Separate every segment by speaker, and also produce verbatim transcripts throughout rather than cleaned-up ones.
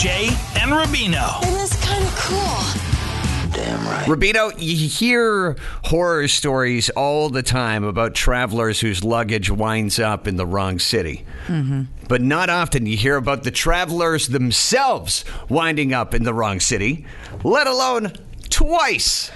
Speaker 1: Jay and Rubino.
Speaker 2: It is kind of cool.
Speaker 3: Damn right.
Speaker 4: Rubino, you hear horror stories all the time about travelers whose luggage winds up in the wrong city. Mm-hmm. But not often you hear about the travelers themselves winding up in the wrong city, let alone twice.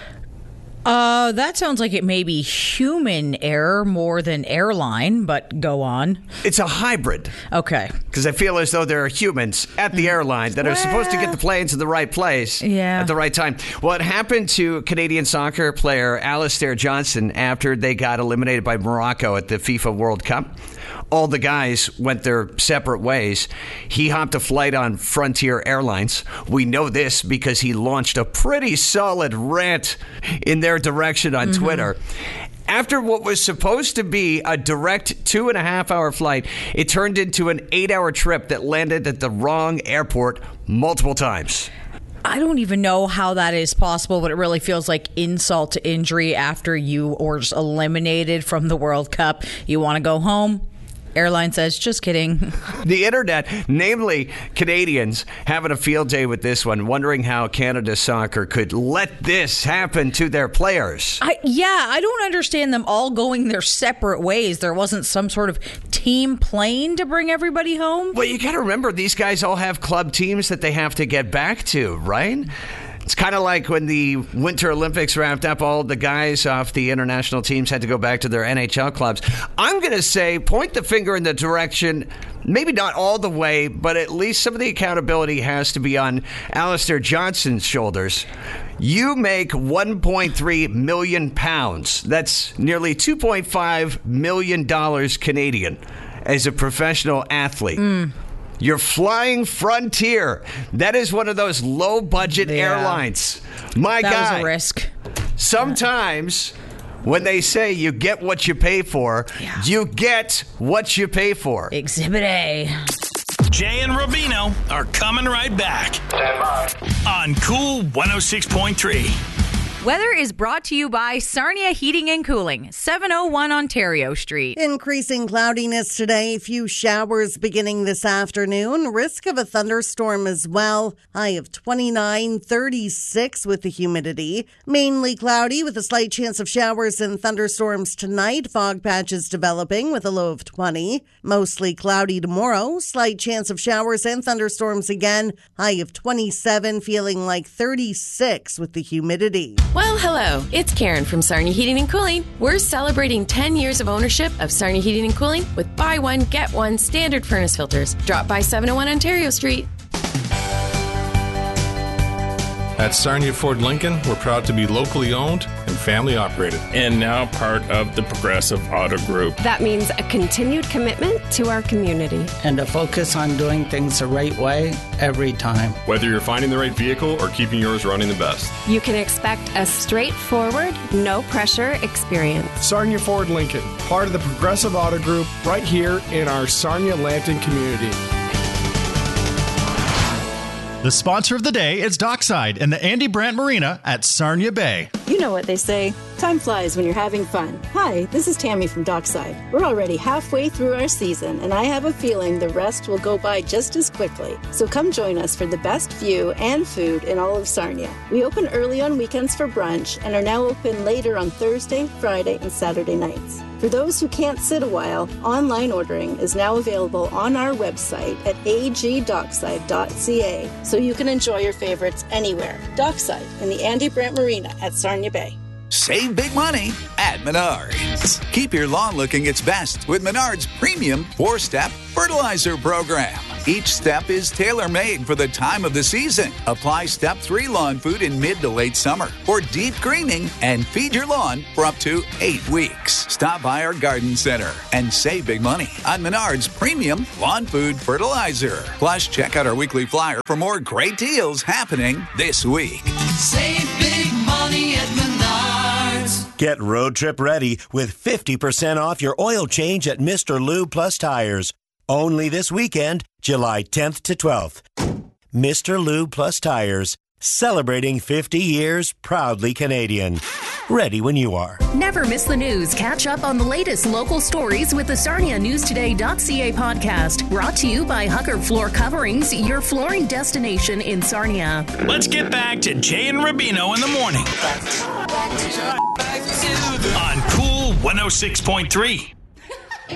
Speaker 5: Uh, that sounds like it may be human error more than airline, but go on.
Speaker 4: It's a hybrid.
Speaker 5: Okay.
Speaker 4: Because I feel as though there are humans at the airline that are supposed to get the planes in the right place
Speaker 5: yeah.
Speaker 4: at the right time. What happened to Canadian soccer player Alistair Johnston after they got eliminated by Morocco at the FIFA World Cup? All the guys went their separate ways. He hopped a flight on Frontier Airlines. We know this because he launched a pretty solid rant in their direction on mm-hmm. Twitter. After what was supposed to be a direct two and a half hour flight, it turned into an eight hour trip that landed at the wrong airport multiple times.
Speaker 5: I don't even know how that is possible, but it really feels like insult to injury after you were just eliminated from the World Cup. You want to go home? Airline says, just kidding.
Speaker 4: The internet, namely Canadians, having a field day with this one, wondering how Canada Soccer could let this happen to their players.
Speaker 5: I, yeah, I don't understand them all going their separate ways. There wasn't some sort of team plane to bring everybody home?
Speaker 4: Well, you got to remember, these guys all have club teams that they have to get back to, right? It's kind of like when the Winter Olympics wrapped up, all the guys off the international teams had to go back to their N H L clubs. I'm going to say point the finger in the direction, maybe not all the way, but at least some of the accountability has to be on Alistair Johnston's shoulders. You make one point three million pounds. That's nearly two point five million dollars Canadian as a professional athlete. Mm. You're flying Frontier. That is one of those low-budget
Speaker 5: yeah.
Speaker 4: airlines. My
Speaker 5: that
Speaker 4: guy.
Speaker 5: That was a risk.
Speaker 4: Sometimes when they say you get what you pay for, yeah. you get what you pay for.
Speaker 5: Exhibit A.
Speaker 1: Jay and Rubino are coming right back.
Speaker 3: Stand by.
Speaker 1: On Cool one oh six point three.
Speaker 6: Weather is brought to you by Sarnia Heating and Cooling, seven oh one Ontario Street.
Speaker 7: Increasing cloudiness today. Few showers beginning this afternoon. Risk of a thunderstorm as well. High of twenty-nine, thirty-six with the humidity. Mainly cloudy with a slight chance of showers and thunderstorms tonight. Fog patches developing with a low of twenty. Mostly cloudy tomorrow. Slight chance of showers and thunderstorms again. High of twenty-seven, feeling like thirty-six with the humidity.
Speaker 8: Well, hello. It's Karen from Sarnia Heating and Cooling. We're celebrating ten years of ownership of Sarnia Heating and Cooling with buy one, get one standard furnace filters. Drop by seven oh one Ontario Street.
Speaker 9: At Sarnia Ford Lincoln, we're proud to be locally owned and family operated.
Speaker 10: And now part of the Progressive Auto Group.
Speaker 11: That means a continued commitment to our community.
Speaker 12: And a focus on doing things the right way every time.
Speaker 13: Whether you're finding the right vehicle or keeping yours running the best.
Speaker 11: You can expect a straightforward, no-pressure experience.
Speaker 14: Sarnia Ford Lincoln, part of the Progressive Auto Group, right here in our Sarnia-Lanton community.
Speaker 15: The sponsor of the day is Dockside and the Andy Brandt Marina at Sarnia Bay.
Speaker 16: You know what they say, time flies when you're having fun. Hi, this is Tammy from Dockside. We're already halfway through our season, and I have a feeling the rest will go by just as quickly. So come join us for the best view and food in all of Sarnia. We open early on weekends for brunch and are now open later on Thursday, Friday, and Saturday nights. For those who can't sit a while, online ordering is now available on our website at a g dockside dot c a, so you can enjoy your favorites anywhere. Dockside in the Andy Brandt Marina at Sarnia Bay.
Speaker 17: Save big money at Menards. Keep your lawn looking its best with Menards' premium four-step fertilizer program. Each step is tailor-made for the time of the season. Apply Step three lawn food in mid to late summer for deep greening and feed your lawn for up to eight weeks. Stop by our garden center and save big money on Menards' premium lawn food fertilizer. Plus, check out our weekly flyer for more great deals happening this week.
Speaker 18: Save big money at Menards.
Speaker 19: Get road trip ready with fifty percent off your oil change at Mister Lube Plus Tires. Only this weekend, July tenth to twelfth. Mister Lube Plus Tires, celebrating fifty years, proudly Canadian. ready when you are.
Speaker 2: Never miss the news. Catch up on the latest local stories with the Sarnia News Today dot c a podcast. Brought to you by Huckard Floor Coverings, your flooring destination in Sarnia.
Speaker 1: Let's get back to Jay and Rubino in the morning on Cool one oh six point three.